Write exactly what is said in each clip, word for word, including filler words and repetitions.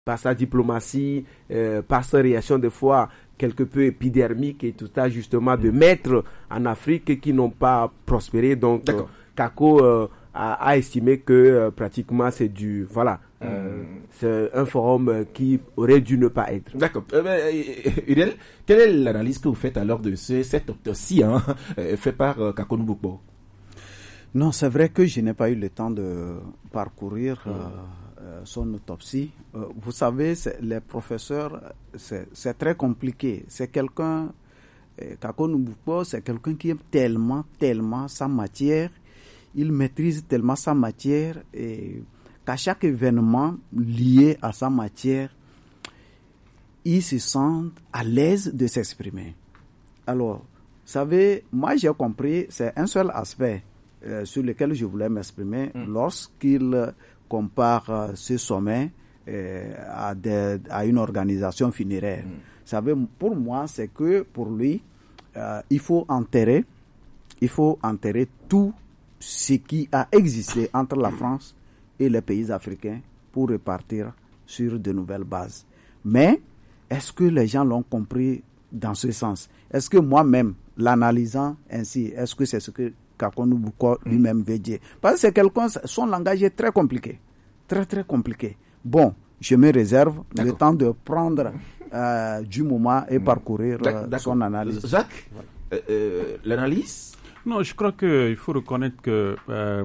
par sa diplomatie, euh, par sa réaction des fois quelque peu épidermique et tout ça, justement, de mettre en Afrique qui n'ont pas prospéré. Donc, euh, Kako euh, a, a estimé que euh, pratiquement c'est du... Voilà, euh, mmh. c'est un forum euh, qui aurait dû ne pas être. D'accord. Euh, euh, Uriel, quelle est l'analyse que vous faites alors de ce, cette autopsie hein, fait par euh, Kako Mboupo? Non, c'est vrai que je n'ai pas eu le temps de parcourir... Mmh. Euh, son autopsie. Euh, vous savez, les professeurs, c'est, c'est très compliqué. C'est quelqu'un, euh, Kako Mboupo, c'est quelqu'un qui aime tellement, tellement sa matière. Il maîtrise tellement sa matière et qu'à chaque événement lié à sa matière, il se sent à l'aise de s'exprimer. Alors, vous savez, moi j'ai compris, c'est un seul aspect euh, sur lequel je voulais m'exprimer mmh. lorsqu'il compare euh, ce sommet euh, à, des, à une organisation funéraire. Mm. Vous savez, pour moi, c'est que pour lui, euh, il faut enterrer, il faut enterrer tout ce qui a existé entre la France et les pays africains pour repartir sur de nouvelles bases. Mais est-ce que les gens l'ont compris dans ce sens? Est-ce que moi-même, l'analysant ainsi, est-ce que c'est ce que Kako Mboupo lui-même veut dire? Parce que c'est quelqu'un, son langage est très compliqué. Très, très compliqué. Bon, je me réserve D'accord. le temps de prendre euh, du moment et parcourir euh, son analyse. Jacques, voilà. euh, euh, l'analyse? Non, je crois qu'il faut reconnaître que euh,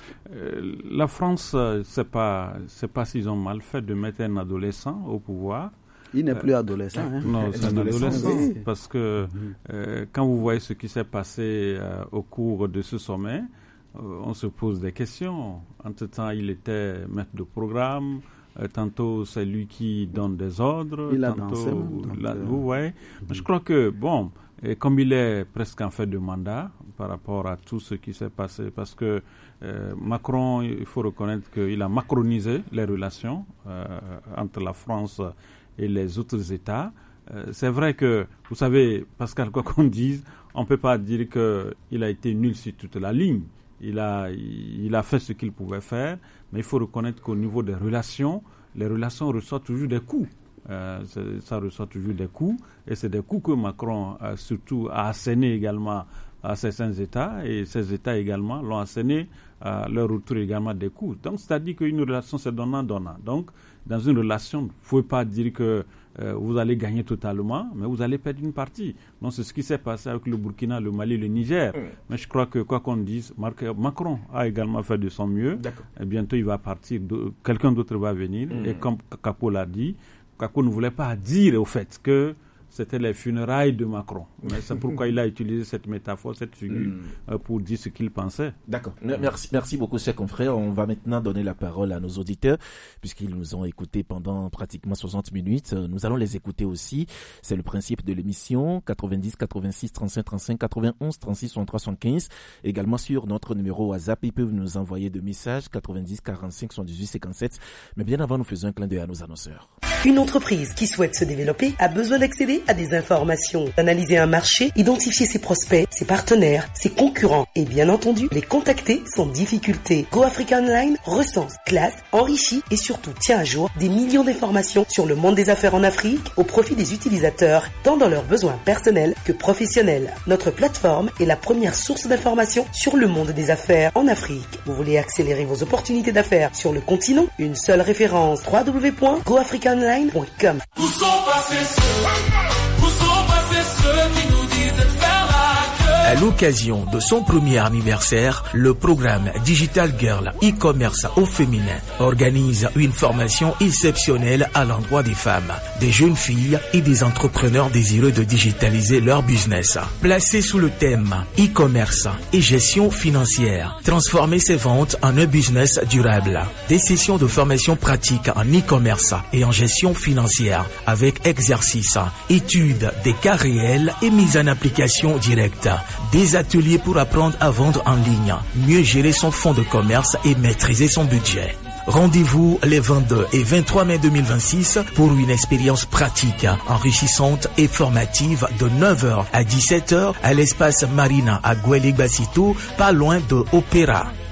euh, la France, c'est pas, c'est pas s'ils ont mal fait de mettre un adolescent au pouvoir. Il n'est plus adolescent. Hein. Non, c'est un adolescent. Oui. Parce que euh, quand vous voyez ce qui s'est passé euh, au cours de ce sommet, euh, on se pose des questions. Entre-temps, il était maître de programme. Euh, tantôt, c'est lui qui donne des ordres. Il a tantôt, dansé. Donc, la, euh... vous voyez. Mm-hmm. Je crois que, bon, et comme il est presque en fait de mandat par rapport à tout ce qui s'est passé, parce que euh, Macron, il faut reconnaître qu'il a macronisé les relations euh, entre la France et les autres États. Euh, c'est vrai que, vous savez, Pascal, quoi qu'on dise, on ne peut pas dire qu'il a été nul sur toute la ligne. Il a, il a fait ce qu'il pouvait faire, mais il faut reconnaître qu'au niveau des relations, les relations reçoivent toujours des coups. Euh, ça reçoit toujours des coups, et c'est des coups que Macron, euh, surtout, a assénés également à certains États, et ces États également l'ont asséné à leur retour également des coups. Donc, c'est-à-dire qu'une relation, c'est donnant-donnant. Donc, dans une relation, vous ne pouvez pas dire que euh, vous allez gagner totalement, mais vous allez perdre une partie. Donc, c'est ce qui s'est passé avec le Burkina, le Mali, le Niger. Mmh. Mais je crois que, quoi qu'on dise, Macron a également fait de son mieux. D'accord. Et bientôt, il va partir. De, quelqu'un d'autre va venir. Mmh. Et comme Kako l'a dit, Kako ne voulait pas dire au fait que c'était les funérailles de Macron. Mais c'est pourquoi il a utilisé cette métaphore, cette figure, mm. pour dire ce qu'il pensait. D'accord. Merci, merci beaucoup, chers confrères. On va maintenant donner la parole à nos auditeurs, puisqu'ils nous ont écoutés pendant pratiquement soixante minutes. Nous allons les écouter aussi. C'est le principe de l'émission. quatre-vingt-dix, quatre-vingt-six, trente-cinq, trente-cinq, quatre-vingt-onze, trente-six, soixante-trois, soixante-quinze. Également sur notre numéro WhatsApp, ils peuvent nous envoyer des messages. quatre-vingt-dix, quarante-cinq, soixante-dix-huit, cinquante-sept. Mais bien avant, nous faisons un clin d'œil à nos annonceurs. Une entreprise qui souhaite se développer a besoin d'accéder à des informations, d'analyser un marché, identifier ses prospects, ses partenaires, ses concurrents et bien entendu les contacter sans difficulté. Go Africa Online recense, classe, enrichit et surtout tient à jour des millions d'informations sur le monde des affaires en Afrique au profit des utilisateurs, tant dans leurs besoins personnels que professionnels. Notre plateforme est la première source d'informations sur le monde des affaires en Afrique. Vous voulez accélérer vos opportunités d'affaires sur le continent? Une seule référence, w w w point go africa online point com. Où sont passés ceux, où sont passés ceux qui nous disent de faire la gueule? À l'occasion de son premier anniversaire, le programme Digital Girl e-commerce au féminin organise une formation exceptionnelle à l'endroit des femmes, des jeunes filles et des entrepreneurs désireux de digitaliser leur business. Placé sous le thème e-commerce et gestion financière, transformer ses ventes en un business durable. Des sessions de formation pratique en e-commerce et en gestion financière avec exercices, études des cas réels et mise en application directe. Des ateliers pour apprendre à vendre en ligne, mieux gérer son fonds de commerce et maîtriser son budget. Rendez-vous les vingt-deux et vingt-trois mai deux mille vingt-six pour une expérience pratique, enrichissante et formative de neuf heures à dix-sept heures à l'espace Marina à Guélégbasito, pas loin de Opéra.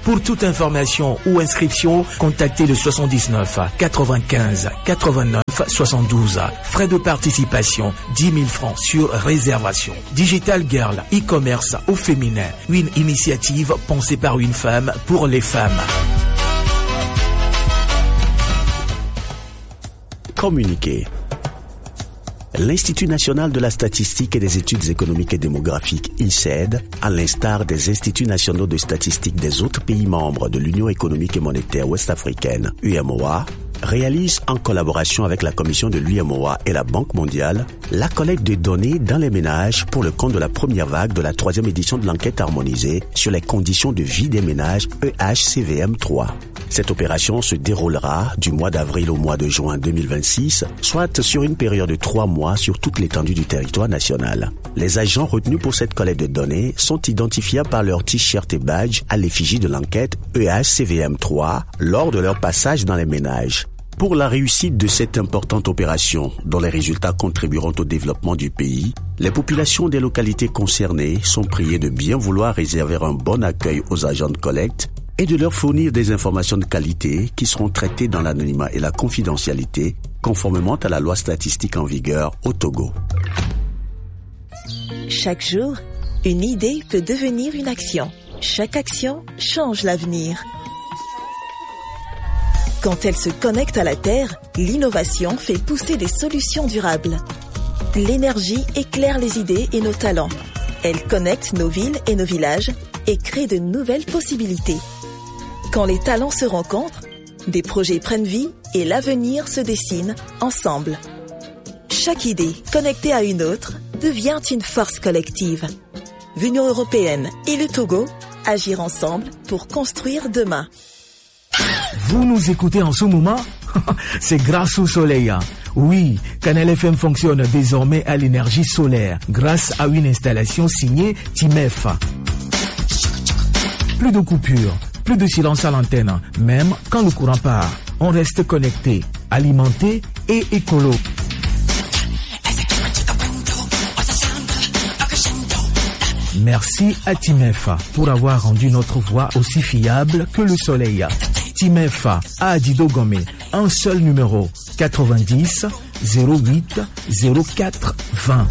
Pour toute information ou inscription, contactez le soixante-dix-neuf quatre-vingt-quinze quatre-vingt-neuf soixante-douze. Frais de participation, dix mille francs sur réservation. Digital Girl, e-commerce au féminin. Une initiative pensée par une femme pour les femmes. Communiquer. L'Institut national de la statistique et des études économiques et démographiques, I N S E D, à l'instar des instituts nationaux de statistique des autres pays membres de l'Union économique et monétaire ouest-africaine, U M O A, réalise en collaboration avec la commission de l'U M O A et la Banque mondiale la collecte de données dans les ménages pour le compte de la première vague de la troisième édition de l'enquête harmonisée sur les conditions de vie des ménages E H C V M trois. Cette opération se déroulera du mois d'avril au mois de juin deux mille vingt-six, soit sur une période de trois mois sur toute l'étendue du territoire national. Les agents retenus pour cette collecte de données sont identifiables par leur t-shirt et badge à l'effigie de l'enquête E H C V M trois lors de leur passage dans les ménages. Pour la réussite de cette importante opération, dont les résultats contribueront au développement du pays, les populations des localités concernées sont priées de bien vouloir réserver un bon accueil aux agents de collecte et de leur fournir des informations de qualité qui seront traitées dans l'anonymat et la confidentialité, conformément à la loi statistique en vigueur au Togo. Chaque jour, une idée peut devenir une action. Chaque action change l'avenir. Quand elle se connecte à la Terre, l'innovation fait pousser des solutions durables. L'énergie éclaire les idées et nos talents. Elle connecte nos villes et nos villages et crée de nouvelles possibilités. Quand les talents se rencontrent, des projets prennent vie et l'avenir se dessine ensemble. Chaque idée connectée à une autre devient une force collective. L'Union européenne et le Togo agir ensemble pour construire demain. Vous nous écoutez en ce moment? C'est grâce au soleil. Oui, Canal F M fonctionne désormais à l'énergie solaire grâce à une installation signée Timef. Plus de coupures, plus de silence à l'antenne, même quand le courant part. On reste connecté, alimenté et écolo. Merci à Timef pour avoir rendu notre voix aussi fiable que le soleil. Timef à Adido Gomé, un seul numéro, quatre-vingt-dix zéro huit zéro quatre vingt.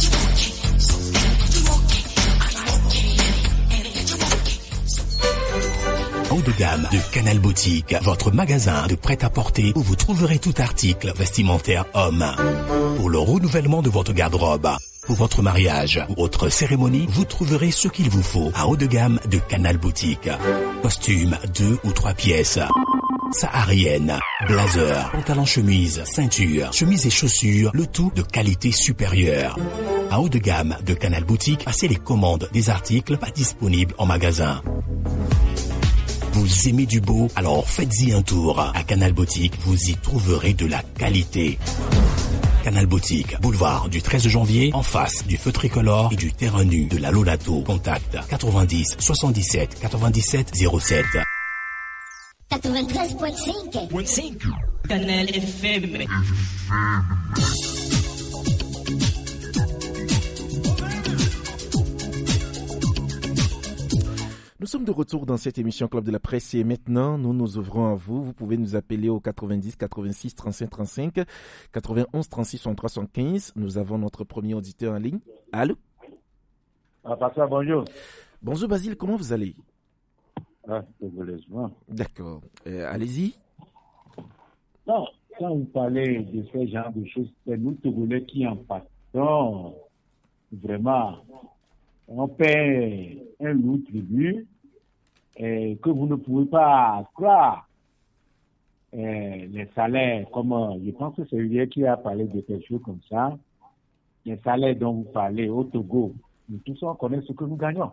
Haut de gamme de Canal Boutique, votre magasin de prêt-à-porter où vous trouverez tout article vestimentaire homme. Pour le renouvellement de votre garde-robe, pour votre mariage ou autre cérémonie, vous trouverez ce qu'il vous faut à haut de gamme de Canal Boutique. Costumes, deux ou trois pièces. Saharienne, blazer, pantalon chemise, ceinture, chemise et chaussures, le tout de qualité supérieure. À haut de gamme de Canal Boutique, passez les commandes des articles pas disponibles en magasin. Vous aimez du beau? Alors faites-y un tour. À Canal Boutique, vous y trouverez de la qualité. Canal Boutique, boulevard du treize janvier, en face du feu tricolore et du terrain nu de la Lolato. Contact quatre-vingt-dix soixante-dix-sept quatre-vingt-dix-sept zéro sept. quatre-vingt-treize virgule cinq. Canal F M. Nous sommes de retour dans cette émission Club de la Presse et maintenant nous nous ouvrons à vous. Vous pouvez nous appeler au quatre-vingt-dix quatre-vingt-six trente-cinq trente-cinq, quatre-vingt-onze trente-six soixante-trois soixante-quinze. Nous avons notre premier auditeur en ligne. Allô? Ah, Pascal, bonjour. Bonjour Basile, comment vous allez? Ah, désolé-moi. D'accord. Euh, allez-y. Non, quand vous parlez de ce genre de choses, c'est nous Togolais qui en passons. Vraiment, on paie un lourd tribut et que vous ne pouvez pas croire. Et les salaires, comme je pense que c'est lui qui a parlé de quelque chose comme ça, les salaires dont vous parlez au Togo, nous tous on connaît ce que nous gagnons.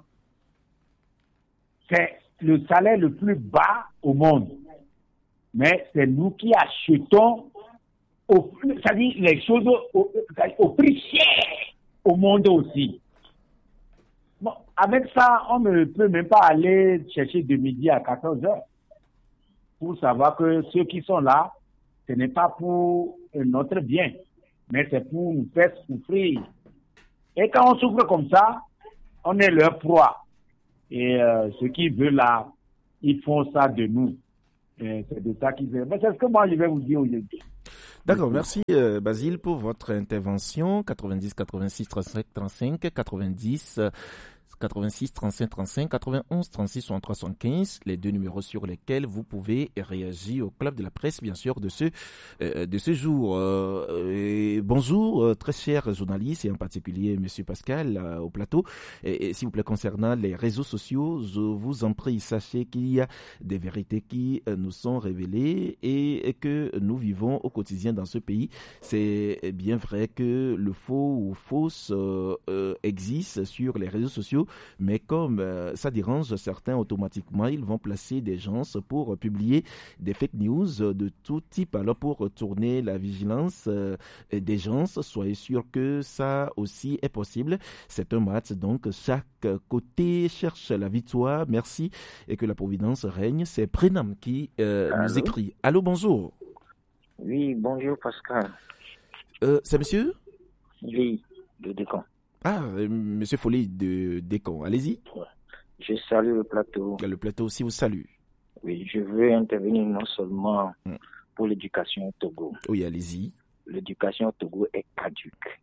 C'est le salaire le plus bas au monde. Mais c'est nous qui achetons au, c'est-à-dire les choses au, au prix cher au monde aussi. Bon, avec ça, on ne peut même pas aller chercher de midi à quatorze heures pour savoir que ceux qui sont là, ce n'est pas pour notre bien, mais c'est pour nous faire souffrir. Et quand on souffre comme ça, on est leur proie. Et euh, ceux qui veulent là, ils font ça de nous. Et c'est de ça qu'ils veulent. Mais c'est ce que moi, je vais vous dire aujourd'hui. D'accord, merci euh, Basile pour votre intervention. quatre-vingt-dix, quatre-vingt-six, trente-cinq, trente-cinq, quatre-vingt-dix, quatre-vingt-six, trente-cinq, trente-cinq, quatre-vingt-onze, trente-six, soixante-trois, soixante-quinze, les deux numéros sur lesquels vous pouvez réagir au club de la presse, bien sûr, de ce euh, de ce jour. Euh, et bonjour, euh, très chers journalistes et en particulier Monsieur Pascal euh, au plateau. Et, et s'il vous plaît, concernant les réseaux sociaux, je vous en prie, sachez qu'il y a des vérités qui euh, nous sont révélées et, et que nous vivons au quotidien dans ce pays. C'est bien vrai que le faux ou fausse euh, euh, existe sur les réseaux sociaux. Mais comme euh, ça dérange certains automatiquement, ils vont placer des gens pour publier des fake news de tout type. Alors pour tourner la vigilance euh, des gens, soyez sûr que ça aussi est possible. C'est un match, donc chaque côté cherche la victoire. Merci et que la providence règne. C'est Prénam qui euh, nous écrit. Allô, bonjour. Oui, bonjour Pascal. Euh, c'est monsieur? Oui, de Décon. Ah, euh, monsieur Folly de Décon, allez-y. Je salue le plateau. Le plateau aussi vous salue. Oui, je veux intervenir non seulement mm. pour l'éducation au Togo. Oui, allez-y. L'éducation au Togo est caduque.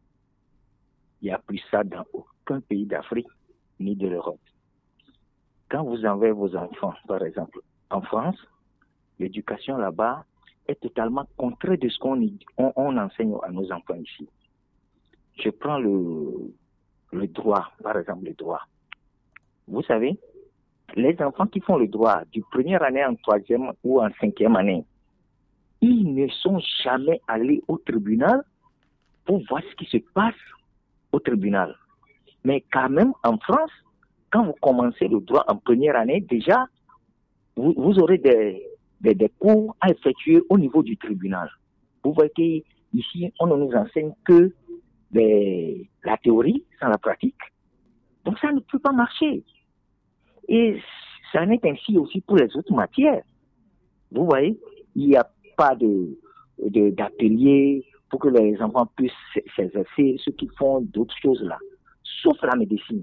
Il n'y a plus ça dans aucun pays d'Afrique ni de l'Europe. Quand vous envoyez vos enfants, par exemple, en France, l'éducation là-bas est totalement contraire de ce qu'on on, on enseigne à nos enfants ici. Je prends le le droit, par exemple le droit. Vous savez, les enfants qui font le droit du première année en troisième ou en cinquième année, ils ne sont jamais allés au tribunal pour voir ce qui se passe au tribunal. Mais quand même, en France, quand vous commencez le droit en première année, déjà, vous, vous aurez des, des, des cours à effectuer au niveau du tribunal. Vous voyez qu'ici, on ne nous enseigne que les, la théorie sans la pratique. Donc ça ne peut pas marcher. Et ça en est ainsi aussi pour les autres matières. Vous voyez, il n'y a pas de, de d'atelier pour que les enfants puissent s'exercer ce qu'ils font d'autres choses là. Sauf la médecine.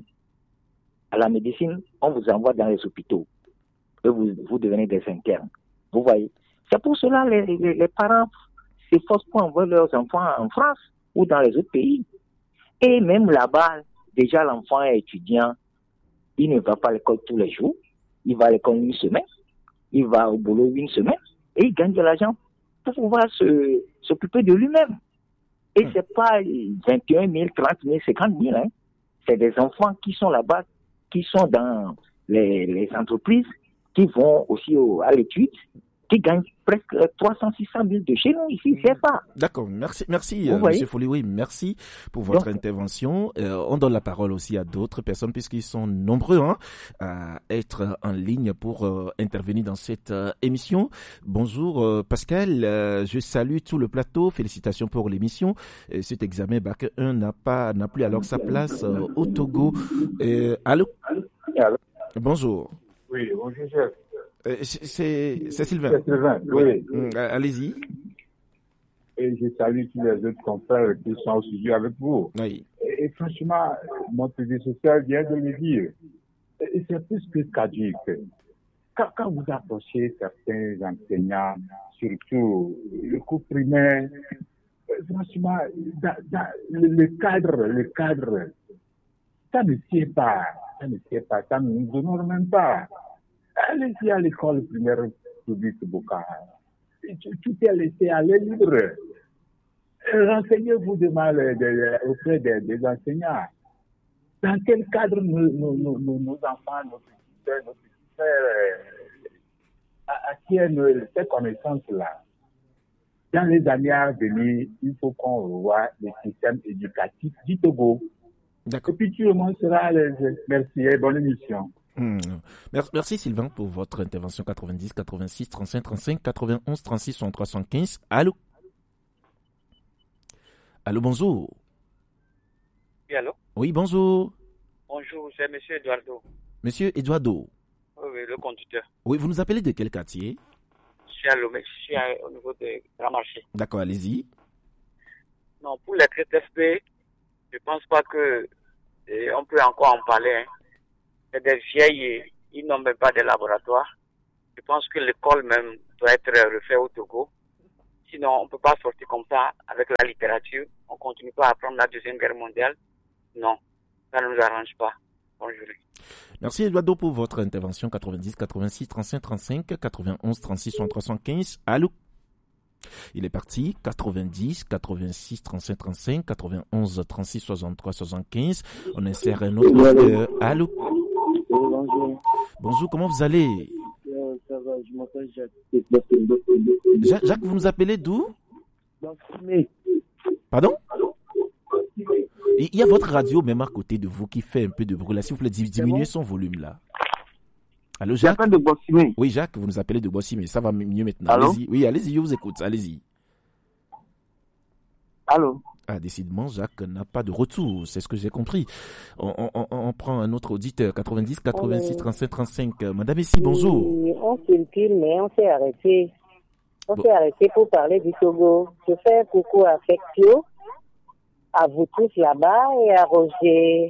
À la médecine, on vous envoie dans les hôpitaux. Et vous, vous devenez des internes. Vous voyez. C'est pour cela que les, les, les parents s'efforcent pour envoyer leurs enfants en France ou dans les autres pays. Et même là-bas, déjà l'enfant est étudiant, il ne va pas à l'école tous les jours, il va à l'école une semaine, il va au boulot une semaine, et il gagne de l'argent pour pouvoir se, s'occuper de lui-même. Et mmh. c'est pas vingt et un mille, trente mille, cinquante mille, hein. C'est des enfants qui sont là-bas, qui sont dans les, les entreprises, qui vont aussi au, à l'étude, qui gagnent presque trois cents, six cents mille de chez nous ici, c'est pas. D'accord, merci, merci euh, Monsieur Folly, oui, merci pour votre Donc, intervention. Euh, on donne la parole aussi à d'autres personnes puisqu'ils sont nombreux hein, à être en ligne pour euh, intervenir dans cette euh, émission. Bonjour euh, Pascal, euh, je salue tout le plateau, félicitations pour l'émission. Euh, cet examen Bac un n'a pas, n'a plus alors sa place euh, au Togo. Euh, allô? Allô? Bonjour. Oui, bonjour chef. C'est, c'est Sylvain. C'est Sylvain, oui. oui. Allez-y. Et je salue tous les autres confrères qui sont au studio avec vous. Oui. Et, et franchement, mon prédécesseur vient de le dire. Et c'est plus que caduque. Quand, quand vous approchez certains enseignants, surtout le cours primaire, franchement, dans, dans le, le cadre, le cadre, ça ne tient pas. Ça ne tient pas. Ça ne nous honore même pas. Allez-y à l'école primaire publique Boka. Tout est laissé à l'air libre. Renseignez-vous demain auprès des, des enseignants. Dans quel cadre nos, nos, nos, nos enfants, nos petits frères, nos petits frères acquièrent ces connaissances-là? Dans les années à venir, il faut qu'on revoie le système éducatif du Togo. D'accord. Et puis tout le monde sera à l'aise. Merci et bonne émission. Mmh. Merci Sylvain pour votre intervention. Quatre-vingt-dix, quatre-vingt-six, trente-cinq, trente-cinq, quatre-vingt-onze, trente-six, soixante-trois, soixante-quinze. Allô? Allô, bonjour. Oui, allô? Oui, bonjour. Bonjour, c'est Monsieur Eduardo. Monsieur Eduardo. Oui, oui, le conducteur. Oui, vous nous appelez de quel quartier? Je suis à Lomé, je suis à, au niveau de Grand Marché. D'accord, allez-y. Non, pour les T F P, je pense pas que et on peut encore en parler, hein. C'est des vieilles, ils n'ont même pas de laboratoire. Je pense que l'école même doit être refaite au Togo. Sinon, on ne peut pas sortir comme ça avec la littérature. On ne continue pas à apprendre la Deuxième Guerre mondiale. Non, ça ne nous arrange pas. Bonjour. Merci Eduardo pour votre intervention. quatre-vingt-dix, quatre-vingt-six, trente-cinq, trente-cinq, quatre-vingt-onze, trente-six, soixante-trois, soixante-quinze. Allô? Il est parti. quatre-vingt-dix, quatre-vingt-six, trente-cinq, trente-cinq, quatre-vingt-onze, trente-six, soixante-trois, soixante-quinze. On insère un autre. Euh, allô? Bonjour. Bonjour, comment vous allez? Euh, ça va, je m'appelle Jacques. Jacques, Jacques, vous nous appelez d'où? Bossimé. Pardon? Il y a votre radio même à côté de vous qui fait un peu de bruit là. S'il vous plaît, diminuez son volume là. Allô Jacques? J'appelle de Bossimé. Oui Jacques, vous nous appelez de Bossimé. Ça va mieux maintenant. Allô? Allez-y. Oui, allez-y, je vous écoute. Allez-y. Allô? Ah, décidément, Jacques n'a pas de retour. C'est ce que j'ai compris. On, on, on, on prend un autre auditeur. quatre-vingt-dix, quatre-vingt-six, trente-cinq, trente-cinq. Madame ici, bonjour. Oui, on circule, mais on s'est arrêté. On bon. s'est arrêté pour parler du Togo. Je fais un coucou affectueux à vous tous là-bas et à Roger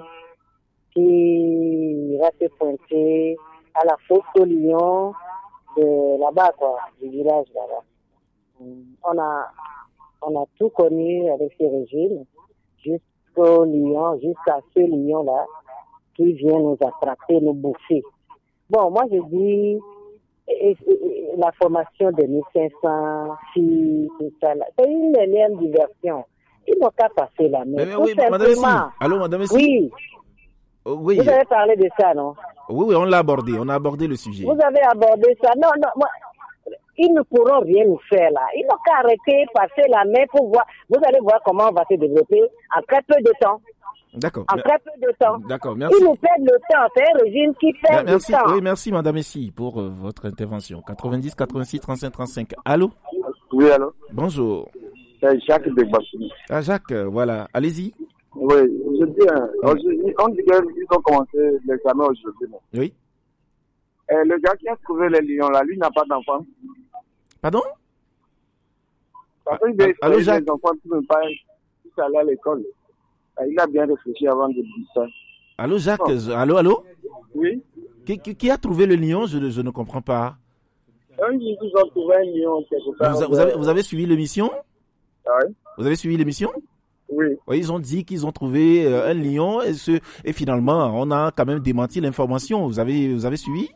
qui va se pointer à la fosse au lion de là-bas, quoi, du village là-bas. On a, on a tout connu avec ce régime, jusqu'au lion, jusqu'à ce lion-là qui vient nous attraper, nous bouffer. Bon, moi je dis, et, et, et, la formation de mille cinq cents filles, tout ça, là, c'est une énième diversion. Ils n'ont qu'à passer la main. Mais, mais oui, madame ici. Allô, madame ici. Oui. Oh, oui. Vous avez parlé de ça, non? Oui, oui, on l'a abordé. On a abordé le sujet. Vous avez abordé ça. Non, non, moi, ils ne pourront rien nous faire là. Ils n'ont qu'à arrêter, passer la main pour voir. Vous allez voir comment on va se développer en très peu de temps. D'accord. En très peu de temps. D'accord, merci. Ils nous perdent le temps. C'est un régime qui perd merci, le temps. Oui, merci, madame Essie, pour euh, votre intervention. quatre-vingt-dix, quatre-vingt-six, trente-cinq, trente-cinq. Allô? Oui, allô? Bonjour. C'est Jacques de Bassini. Ah, Jacques, euh, voilà. Allez-y. Oui, je dis, hein, aujourd'hui, on dit qu'ils ont commencé l'examen aujourd'hui. Non? Oui. Et le gars qui a trouvé les lions là, lui n'a pas d'enfant. Pardon? Parce qu'il veut allô, les enfants qui ne pas tous aller à l'école. Il a bien réfléchi avant de dire ça. Allô, Jacques? Oh. Allô, allô? Oui. Qui, qui, qui a trouvé le lion? Je, je ne comprends pas. Un jour, ils ont trouvé un lion quelque part. Vous, a, vous, avez, vous avez suivi l'émission? Oui. Vous avez suivi l'émission? Oui. Oui, ils ont dit qu'ils ont trouvé euh, un lion et, ce, et finalement, on a quand même démenti l'information. Vous avez, vous avez suivi?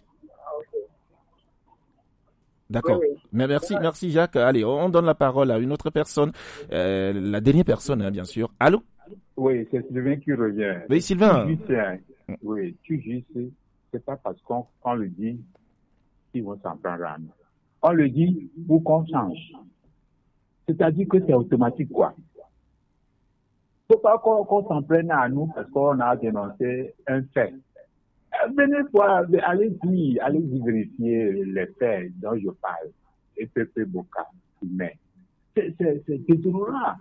D'accord. Oui, oui. Mais merci, merci Jacques. Allez, on donne la parole à une autre personne. Euh, la dernière personne, hein, bien sûr. Allô? Oui, c'est Sylvain qui revient. Oui, Sylvain. Tu dis, oui, tu dis, c'est pas parce qu'on on le dit qu'ils vont s'en prendre à nous. On le dit pour qu'on change. C'est-à-dire que c'est automatique, quoi. Faut pas qu'on qu'on s'en prenne à nous parce qu'on a dénoncé un fait. Venez voir, allez-y, allez-y vérifier les faits dont je parle. Et Pépé Boka, mais c'est désolant.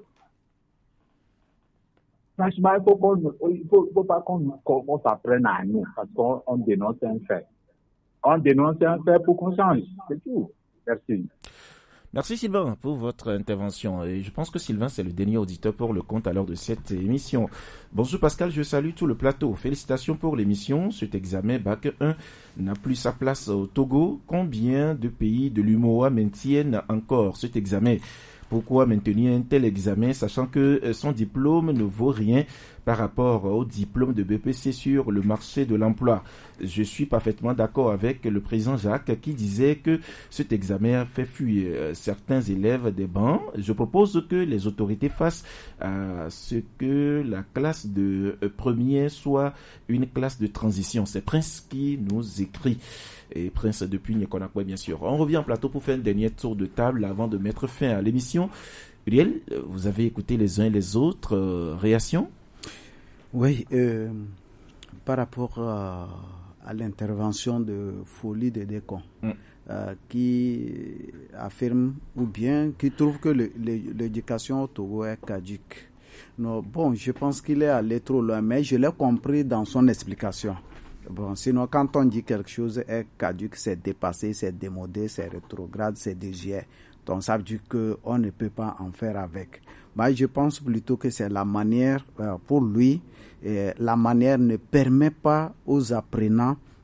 Franchement, il faut qu'on, il faut, faut pas qu'on qu'on s'en prenne à nous parce qu'on on dénonce un fait. On dénonce un fait pour qu'on change, c'est tout. Merci. Merci Sylvain pour votre intervention. Et je pense que Sylvain, c'est le dernier auditeur pour le compte à l'heure de cette émission. Bonjour Pascal, je salue tout le plateau. Félicitations pour l'émission. Cet examen Bac un n'a plus sa place au Togo. Combien de pays de l'U M O A maintiennent encore cet examen? Pourquoi maintenir un tel examen, sachant que son diplôme ne vaut rien par rapport au diplôme de B P C sur le marché de l'emploi? Je suis parfaitement d'accord avec le président Jacques qui disait que cet examen a fait fuir certains élèves des bancs. Je propose que les autorités fassent à ce que la classe de premier soit une classe de transition. C'est Prince qui nous écrit. Et Prince depuis Nyekonakwe, bien sûr. On revient en plateau pour faire un dernier tour de table avant de mettre fin à l'émission. Uriel, vous avez écouté les uns et les autres. Euh, réaction? Oui, euh, par rapport à, à l'intervention de Folie de Décon, mm. euh, qui affirme ou bien qui trouve que le, le, l'éducation au Togo est caduque. Non, bon, je pense qu'il est allé trop loin, mais je l'ai compris dans son explication. Bon, sinon, quand on dit quelque chose est caduque, c'est dépassé, c'est démodé, c'est rétrograde, c'est désuet. Donc, ça veut dire qu'on ne peut pas en faire avec. Mais je pense plutôt que c'est la manière, euh, pour lui, euh, la manière ne permet pas aux apprenants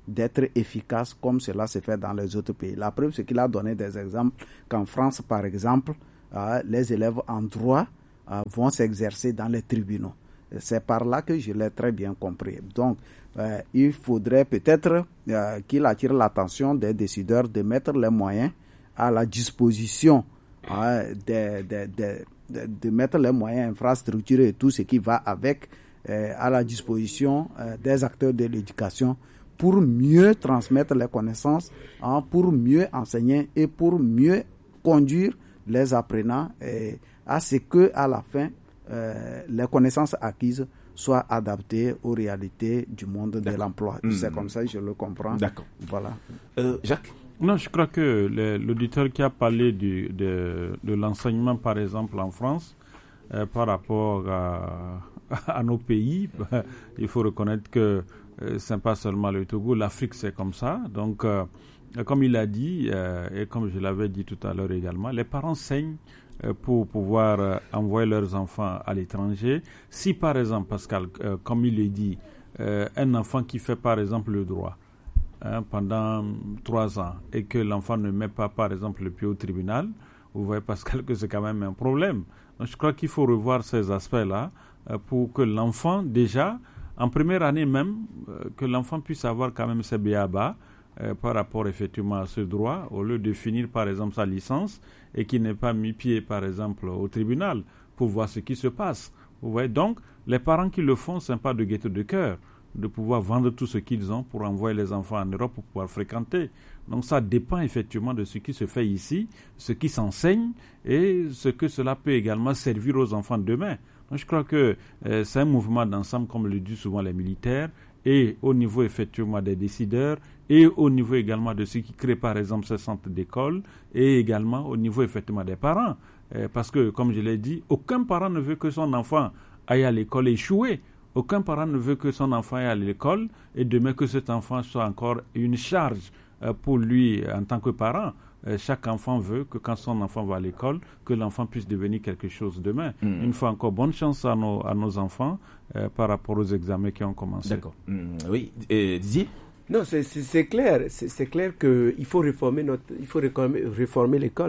d'être efficace comme cela se fait dans les autres pays. La preuve, c'est qu'il a donné des exemples qu'en France, par exemple, euh, les élèves en droit euh, vont s'exercer dans les tribunaux. C'est par là que je l'ai très bien compris. Donc, euh, il faudrait peut-être euh, qu'il attire l'attention des décideurs de mettre les moyens à la disposition, euh, de, de, de, de, de mettre les moyens, infrastructures et tout ce qui va avec, euh, à la disposition euh, des acteurs de l'éducation pour mieux transmettre les connaissances, hein, pour mieux enseigner et pour mieux conduire les apprenants et à ce que, à la fin, Euh, les connaissances acquises soient adaptées aux réalités du monde de l'emploi. Mmh. C'est comme ça que je le comprends. D'accord. Voilà. Euh, Jacques? Non, je crois que le, l'auditeur qui a parlé du, de, de l'enseignement, par exemple, en France, euh, par rapport à, à nos pays, bah, il faut reconnaître que euh, ce n'est pas seulement le Togo, l'Afrique, c'est comme ça. Donc, euh, comme il a dit, euh, et comme je l'avais dit tout à l'heure également, les parents saignent pour pouvoir euh, envoyer leurs enfants à l'étranger. Si par exemple, Pascal, euh, comme il le dit, euh, un enfant qui fait par exemple le droit hein, pendant trois ans et que l'enfant ne met pas par exemple le pied au tribunal, vous voyez Pascal que c'est quand même un problème. Donc, je crois qu'il faut revoir ces aspects-là euh, pour que l'enfant déjà, en première année même, euh, que l'enfant puisse avoir quand même ses B A B A Euh, par rapport effectivement à ce droit, au lieu de finir par exemple sa licence et qui n'ait pas mis pied par exemple au tribunal pour voir ce qui se passe. Vous voyez, donc les parents qui le font, ce n'est pas de gaieté de cœur de pouvoir vendre tout ce qu'ils ont pour envoyer les enfants en Europe pour pouvoir fréquenter. Donc ça dépend effectivement de ce qui se fait ici, ce qui s'enseigne et ce que cela peut également servir aux enfants demain. Donc je crois que euh, c'est un mouvement d'ensemble, comme le disent souvent les militaires, et au niveau effectivement des décideurs, et au niveau également de ceux qui créent par exemple ces centres d'école, et également au niveau effectivement des parents. Euh, parce que, comme je l'ai dit, aucun parent ne veut que son enfant aille à l'école échouer. Aucun parent ne veut que son enfant aille à l'école et demain que cet enfant soit encore une charge euh, pour lui en tant que parent. Euh, chaque enfant veut que quand son enfant va à l'école, que l'enfant puisse devenir quelque chose demain. Mmh. Une fois encore, bonne chance à nos, à nos enfants euh, par rapport aux examens qui ont commencé. D'accord. Mmh, oui. Et Didier? Non, c'est, c'est, c'est clair. C'est, c'est clair qu'il faut réformer notre, il faut réformer, réformer l'école.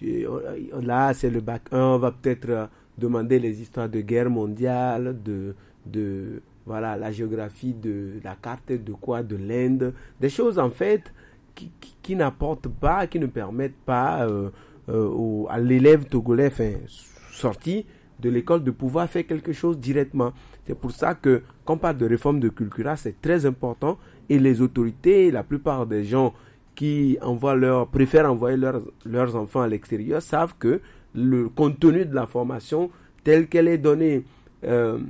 Là, c'est le bac un. On va peut-être demander les histoires de guerre mondiale, de, de voilà, la géographie de la carte de quoi, de l'Inde, des choses en fait qui, qui, qui n'apportent pas, qui ne permettent pas euh, euh, au, à l'élève togolais, enfin, sorti de l'école, de pouvoir faire quelque chose directement. C'est pour ça que quand on parle de réforme de cultura, c'est très important. Et les autorités, la plupart des gens qui envoient leur, préfèrent envoyer leurs, leurs enfants à l'extérieur savent que le contenu de la formation telle qu'elle est donnée euh,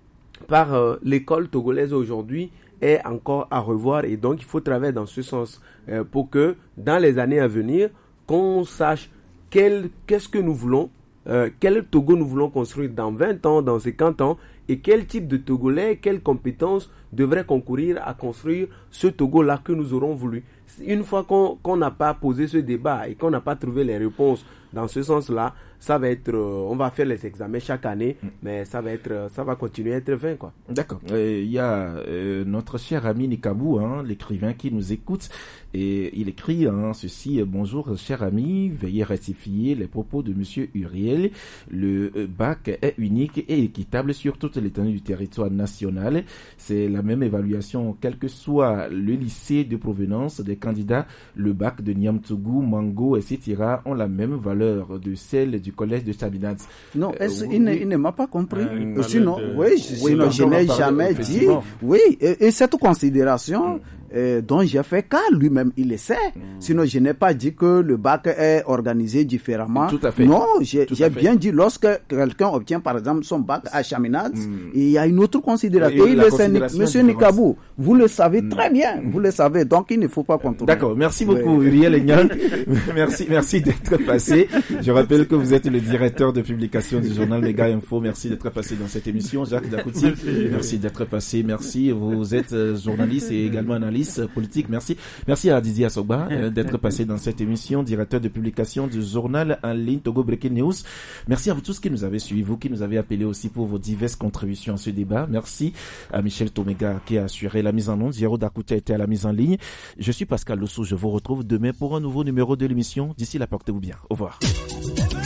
par euh, l'école togolaise aujourd'hui est encore à revoir. Et donc, il faut travailler dans ce sens euh, pour que dans les années à venir, qu'on sache quel, qu'est-ce que nous voulons, euh, quel Togo nous voulons construire dans vingt ans, dans cinquante ans, et quel type de Togolais, quelles compétences devraient concourir à construire ce Togo-là que nous aurons voulu. Une fois qu'on, qu'on n'a pas posé ce débat et qu'on n'a pas trouvé les réponses dans ce sens-là, ça va être, euh, on va faire les examens chaque année, mm. mais ça va être, ça va continuer à être vain, quoi. D'accord. Il euh, y a euh, notre cher ami Nikabou, hein, l'écrivain qui nous écoute, et il écrit hein, ceci: bonjour, cher ami, veuillez rectifier les propos de Monsieur Uriel. Le euh, bac est unique et équitable sur toute l'étendue du territoire national. C'est la même évaluation, quel que soit le lycée de provenance des candidats. Le bac de Niamtougou, Mango, et cetera ont la même valeur de celle du collège de Chabinat. Non, est-ce, euh, il, ne, il ne m'a pas compris. Euh, sinon, de... oui, sinon, je n'ai jamais dit. Oui, et, et cette considération mm. euh, dont j'ai fait cas, lui-même, il le sait. Mm. Sinon, je n'ai pas dit que le bac est organisé différemment. Tout à fait. Non, j'ai, j'ai bien dit, lorsque quelqu'un obtient, par exemple, son bac à Chaminade, mm. il y a une autre considération. Et il le sait, Monsieur Nikabou, vous le savez mm. très bien. Vous le savez, donc il ne faut pas contourner. D'accord, merci beaucoup, oui. Uriel Egnan. merci, merci d'être passé. Je rappelle que vous êtes le directeur de publication du journal Méga Info. Merci d'être passé dans cette émission. Jacques Dakouti, merci. merci d'être passé. Merci. Vous êtes journaliste et également analyste. analyse politique. Merci. Merci à Didier Assogba euh, d'être passé dans cette émission, directeur de publication du journal en ligne Togo Breaking News. Merci à vous tous qui nous avez suivis, vous qui nous avez appelés aussi pour vos diverses contributions à ce débat. Merci à Michel Tomega qui a assuré la mise en onde. Zéro Dakuta était à la mise en ligne. Je suis Pascal Losso. Je vous retrouve demain pour un nouveau numéro de l'émission. D'ici là, portez-vous bien. Au revoir.